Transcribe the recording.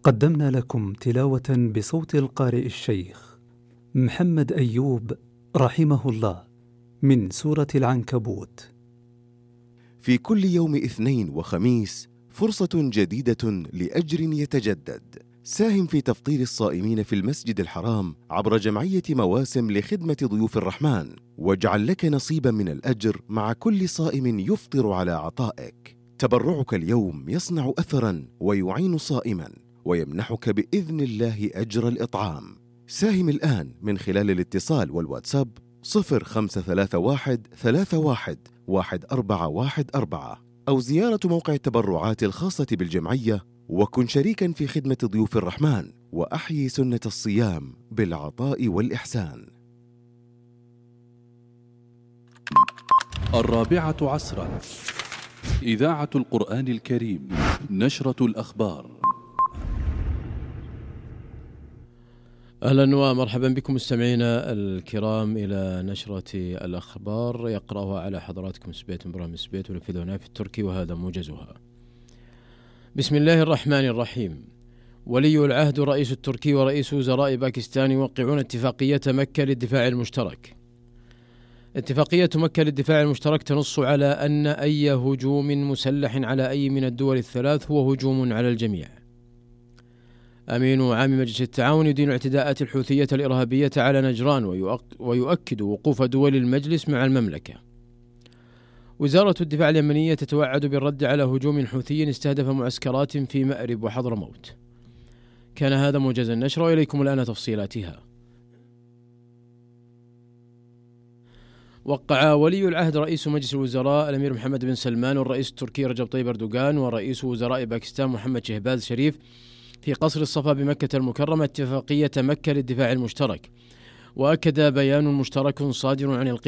قدمنا لكم تلاوة بصوت القارئ الشيخ محمد أيوب رحمه الله من سورة العنكبوت. في كل يوم اثنين وخميس فرصة جديدة لأجر يتجدد. ساهم في تفطير الصائمين في المسجد الحرام عبر جمعية مواسم لخدمة ضيوف الرحمن، واجعل لك نصيبا من الأجر مع كل صائم يفطر على عطائك. تبرعك اليوم يصنع أثرا ويعين صائما ويمنحك بإذن الله أجر الإطعام. ساهم الآن من خلال الاتصال والواتساب 0531 31 1414 أو زيارة موقع التبرعات الخاصة بالجمعية، وكن شريكا في خدمة ضيوف الرحمن وأحيي سنة الصيام بالعطاء والإحسان. 4 إذاعة القرآن الكريم، نشرة الأخبار. أهلا ومرحبا بكم مستمعينا الكرام إلى نشرة الأخبار، يقرأها على حضراتكم سبيت إبراهيم سبيت ونفذها في التركي، وهذا موجزها. بسم الله الرحمن الرحيم. ولي العهد رئيس التركي ورئيس وزراء باكستان يوقعون اتفاقية مكة للدفاع المشترك. اتفاقية مكة للدفاع المشترك تنص على أن أي هجوم مسلح على أي من الدول الثلاث هو هجوم على الجميع. أمين عام مجلس التعاون يدين الاعتداءات الحوثية الإرهابية على نجران ويؤكد وقوف دول المجلس مع المملكة. وزارة الدفاع اليمنية تتوعد بالرد على هجوم حوثي استهدف معسكرات في مأرب وحضرموت. كان هذا موجز النشر، وإليكم الآن تفصيلاتها. وقع ولي العهد رئيس مجلس الوزراء الأمير محمد بن سلمان والرئيس التركي رجب طيب أردوغان ورئيس وزراء باكستان محمد شهباز شريف في قصر الصفا بمكة المكرمة اتفاقية مكة للدفاع المشترك. وأكد بيان مشترك صادر عن